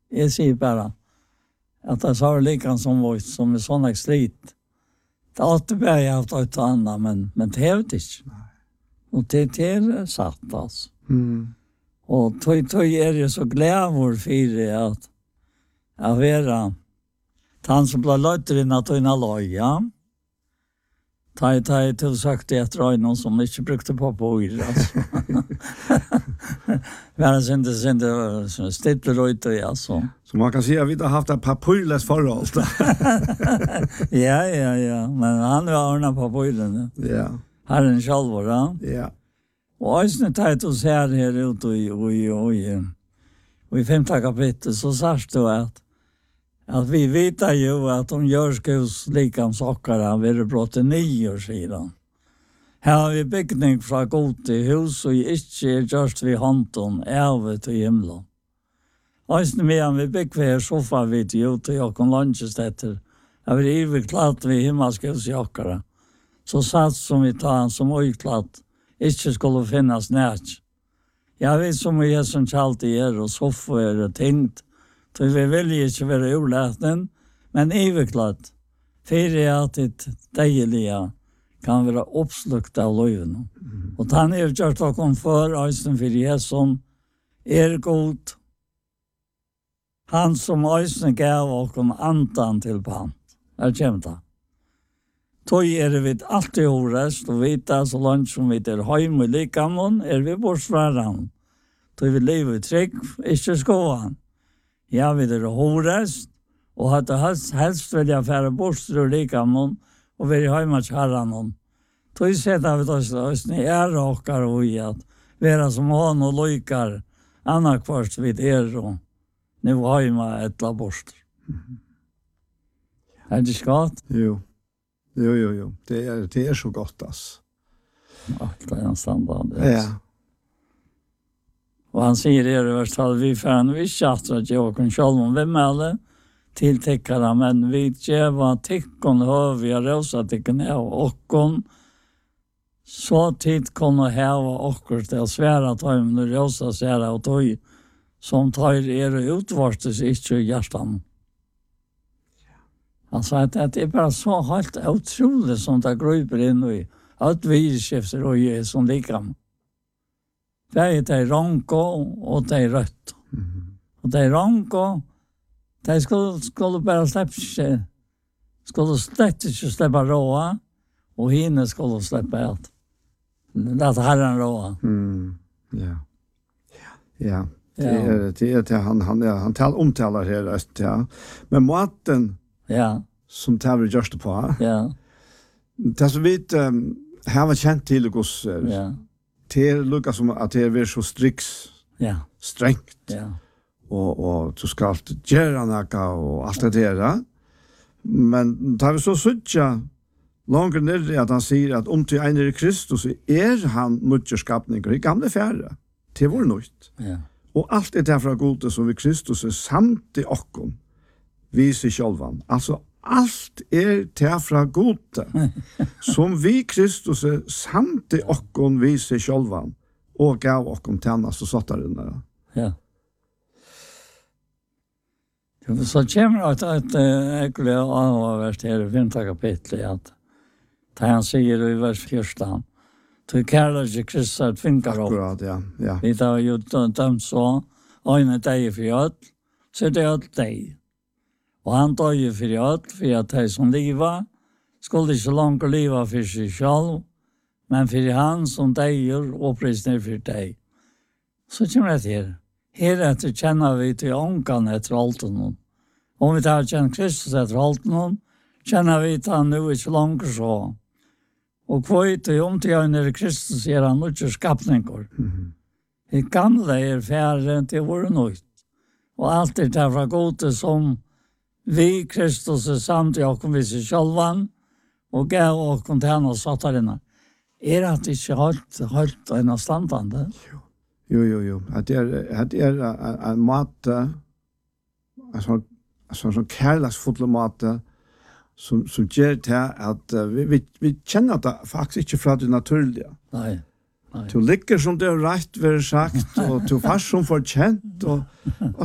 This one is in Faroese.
jag säger bara att det så likan som var som såna slit. Det åt bara jag haft ett annat men det är inte. Och det är satt alltså. Och tog är det så glädjande för att vara han som blev löjter in att inna loja. Ta till sagt det att någon som inte brukte på bojr alltså. Men sen stittar ut och alltså. Så man kan säga att vi har haft ett par pojles förhåll. Ja, men han var ordna på bojren. Ja. Herren själv va? Ja. Och sen tar det så här ut och i 5:e kapitel så sägs det att vi vet ju att de gör skos likam saker har varit brott 9 år sedan. Här har vi byggning från god till hus och inte just vid hanton ävet till himlen. Och sen medan vi bygger så får vi till ut och jag kan lunchestetter. Jag vill evigt klart vid himmelskos jakare. Så sats som vi tar som öjklart inte skulle finnas närt. Jag vet som vi är som alltid är och så får det tänkt. Så vi vill inte vara urläten, men evigklart. För att det dejliga kan vara uppslukt av löven. Och han är gjort att kom för östen för Jesus är god. Han som östen gav och antan till pant. Är kämta. Tog är vi alltid orest och vita så långt som vi är hem och likamon är vi bortsvaran. Tog vi lever trygg, inte skoan. Ja, vi är horest, og hadde helst vilja fære bostur og likamon, og vi er hjemme til herren. Så vi setter vi oss i okkar og i at vera som han og lykar, annakvart vid og nu hjemme etla bostur. Er det ikke godt? Jo. Det er så godt, ass. Ja, det er en standard. Ja. Og han sier i vers 12, vi færen vi kjattra at jeg kan sjálv om hvem alle tiltekkere, men vi djeva tikkon høvi og rosa tikkon av okkon, så tid kunne heva okkur til å svære tøym når rosa svære og tøy, som tøyr utvartes ikke i hjertan. Han sa at det er bare så helt utrolig som det grøyper inn i at vi skifter og gjør som likam. Det är ranko och det är rött. Och det är ranko, det skulle bara skulle slett inte släppa råa och hinne skulle släppa allt. Det herren råa. Ja. Det är han omtalar här ja. Men maten som tävlar just på. Ja. Det så vitt här var känt till oss. Ja. Det är lukas som att det är så strängt. Ja. Och du ska alltid göra något och allt det där. Men tar vi så sucha långt ner att han säger att om till en är Kristus är han mycket skapning i gamla färre. Det var nytt. Ja. Och allt det där från Gud som vi Kristus är samt i okkom. Vi sig själva. Alltså allt är fra gode, som vi Kristus är samt i okkom vi sig själva och gav okkom tjänast och satt där inne. Ja. Så kommer att äckliga avvärt här i 5:e kapitlet att han säger i vers 14 till kärlek till Kristus att finka upp. Akkurat, ja. Vi tar ju dömt så, öjne dig för allt, så det är allt dig. Og han tar ju för allt, för att de som liva skulle inte långt liva för sig själv, men för han som dejer oppristning för dig. Så kommer det här. Heretter känner vi till ångan efter allt honom. Om vi tar känner Kristus efter allt honom, känner vi till han nu inte långt så. Och kvitt och om till han är Kristus är han mycket skapningar. Det gamla är färre till vår nöjt. Och allt är därför gode som vi Kristus är samt jag kom vid sig självan och gav och kom till henne och satt här inne. Är det inte helt en standande? Jo. Det är en mat, en kärleksfull mat som gör det att vi känner det faktiskt inte från det naturliga. Nej. Du ligger som det är rätt vi har sagt och du fast som får känt och